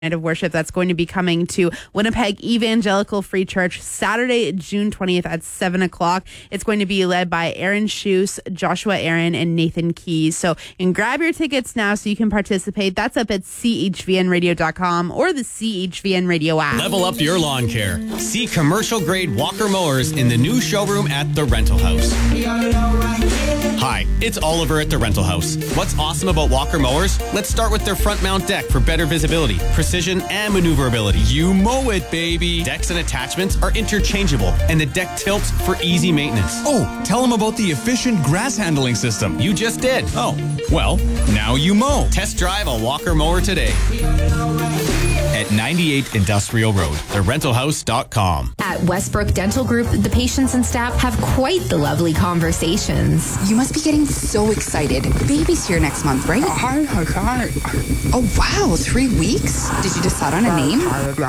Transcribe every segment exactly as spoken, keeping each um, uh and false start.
night of worship that's going to be coming to Winnipeg Evangelical Free Church Saturday, June twentieth at seven o'clock. It's going to be led by Aaron Shoes, Joshua Aaron, and Nathan Keys. So you can grab your tickets now so you can participate. That's up at c h v n radio dot com or the C H V N Radio app. Level up your lawn care. See commercial-grade Walker mowers in the new showroom at The Rental House. Hi, it's Oliver at The Rental House. What's awesome about Walker mowers? Let's start with their front mount deck for better visibility, precision, and maneuverability. You mow it, baby. Decks and attachments are interchangeable, and the deck tilts for easy maintenance. Oh, tell them about the efficient grass handling system. You just did. Oh, well, now you mow. Test drive a Walker mower today at ninety-eight Industrial Road, the rental house dot com. At Westbrook Dental Group, the patients and staff have quite the lovely conversations. You must be getting so excited. Baby's here next month, right? Oh, wow, three weeks? Did you decide on a name?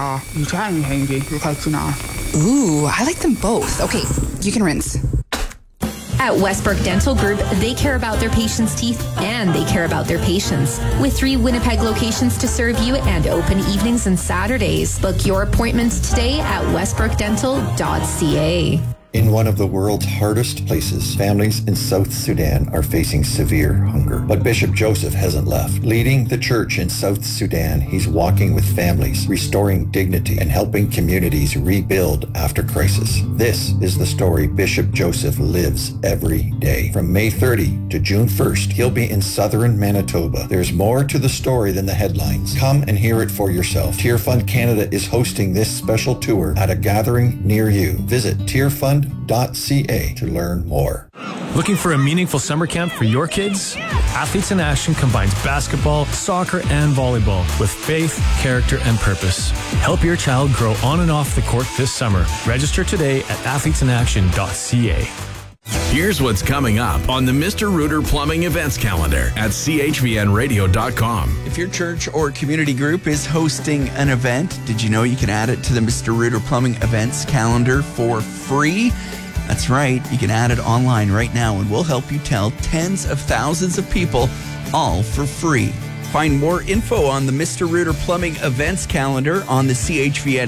Ooh, I like them both. Okay, you can rinse. At Westbrook Dental Group, they care about their patients' teeth and they care about their patients. With three Winnipeg locations to serve you and open evenings and Saturdays. Book your appointments today at westbrook dental dot c a. In one of the world's hardest places, families in South Sudan are facing severe hunger. But Bishop Joseph hasn't left. Leading the church in South Sudan, he's walking with families, restoring dignity, and helping communities rebuild after crisis. This is the story Bishop Joseph lives every day. From May thirtieth to June first, he'll be in southern Manitoba. There's more to the story than the headlines. Come and hear it for yourself. Tear Fund Canada is hosting this special tour at a gathering near you. Visit tear fund dot c a to learn more. Looking for a meaningful summer camp for your kids? Athletes in Action combines basketball, soccer, and volleyball with faith, character, and purpose. Help your child grow on and off the court this summer. Register today at athletes in action dot c a. Here's what's coming up on the Mister Rooter Plumbing events calendar at c h v n radio dot com. If your church or community group is hosting an event, did you know you can add it to the Mister Rooter Plumbing events calendar for free? That's right. You can add it online right now, and we'll help you tell tens of thousands of people, all for free. Find more info on the Mister Rooter Plumbing events calendar on the C H V N